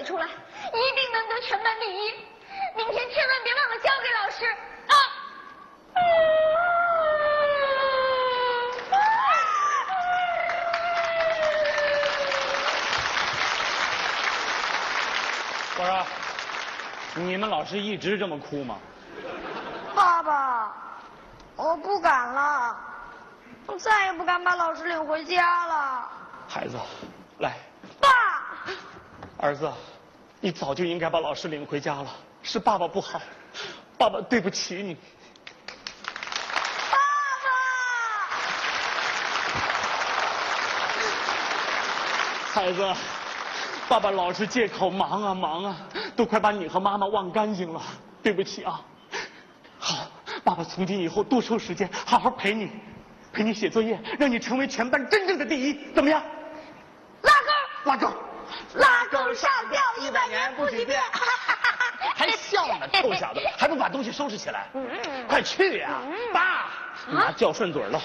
写出来，一定能得全班第一。明天千万别忘了交给老师啊！ 我说，你们老师一直这么哭吗？ 爸爸，我不敢了，我再也不敢把老师领回家了。 孩子，来， 爸， 儿子，你早就应该把老师领回家了，是爸爸不好，爸爸对不起你。 爸爸， 孩子，爸爸老是借口忙啊忙啊，都快把你和妈妈忘干净了，对不起啊。好，爸爸从今以后多抽时间，好好陪你写作业，让你成为全班真正的第一，怎么样？拉钩， 拉钩上吊100年不许变。 还笑呢，臭小子，还不把东西收拾起来？快去呀！爸，妈叫顺嘴了。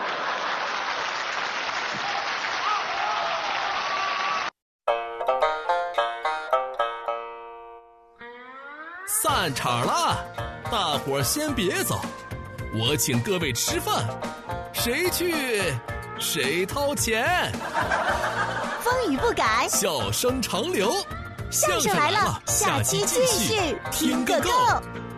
散场了，大伙儿先别走，我请各位吃饭，谁去谁掏钱。 风雨不改， 笑声长流， 相声来了，下期继续听个够。